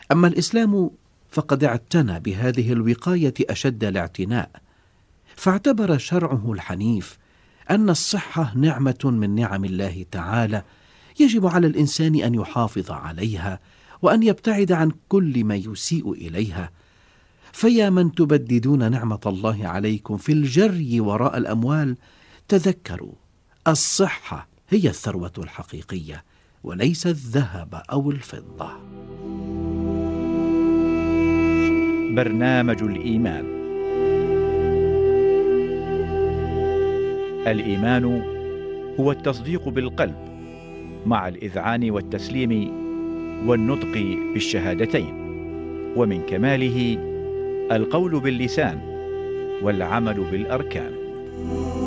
أما الإسلام فقد اعتنى بهذه الوقاية أشد الاعتناء، فاعتبر شرعه الحنيف أن الصحة نعمة من نعم الله تعالى، يجب على الإنسان أن يحافظ عليها وأن يبتعد عن كل ما يسيء إليها. فيا من تبددون نعمة الله عليكم في الجري وراء الأموال، تذكروا الصحة هي الثروة الحقيقية وليس الذهب أو الفضة. برنامج الإيمان. الإيمان هو التصديق بالقلب مع الإذعان والتسليم والنطق بالشهادتين، ومن كماله القول باللسان والعمل بالأركان.